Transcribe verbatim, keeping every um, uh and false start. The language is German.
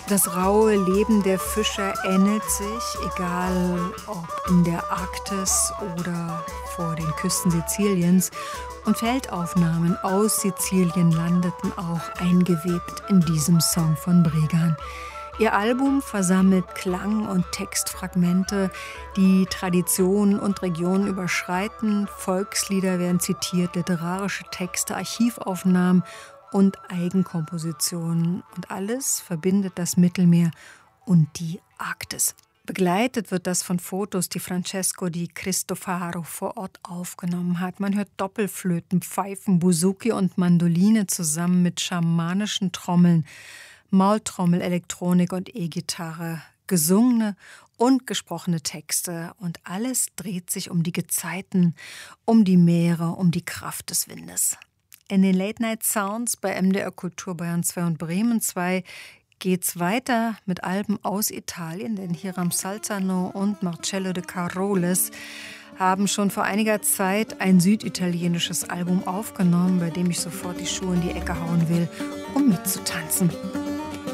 Das raue Leben der Fischer ähnelt sich, egal ob in der Arktis oder vor den Küsten Siziliens. Und Feldaufnahmen aus Sizilien landeten auch eingewebt in diesem Song von Bregan. Ihr Album versammelt Klang- und Textfragmente, die Traditionen und Regionen überschreiten. Volkslieder werden zitiert, literarische Texte, Archivaufnahmen und Eigenkompositionen. Und alles verbindet das Mittelmeer und die Arktis. Begleitet wird das von Fotos, die Francesco Di Cristofaro vor Ort aufgenommen hat. Man hört Doppelflöten, Pfeifen, Bouzouki und Mandoline zusammen mit schamanischen Trommeln, Maultrommel, Elektronik und E-Gitarre, gesungene und gesprochene Texte. Und alles dreht sich um die Gezeiten, um die Meere, um die Kraft des Windes. In den Late Night Sounds bei M D R Kultur Bayern zwei und Bremen zwei geht's weiter mit Alben aus Italien, denn Hiram Salzano und Marcello De Carolis haben schon vor einiger Zeit ein süditalienisches Album aufgenommen, bei dem ich sofort die Schuhe in die Ecke hauen will, um mitzutanzen.